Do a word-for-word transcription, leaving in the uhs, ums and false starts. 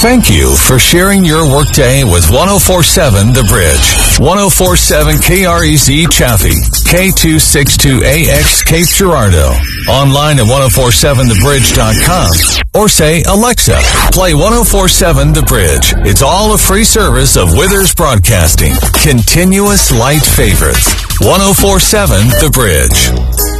Thank you for sharing your workday with one oh four point seven The Bridge. one oh four point seven K R E Z Chaffee, K two sixty-two A X Cape Girardeau. Online at ten forty-seven the bridge dot com or say, Alexa, play ten forty-seven The Bridge. It's all a free service of Withers Broadcasting. Continuous light favorites. ten forty-seven The Bridge.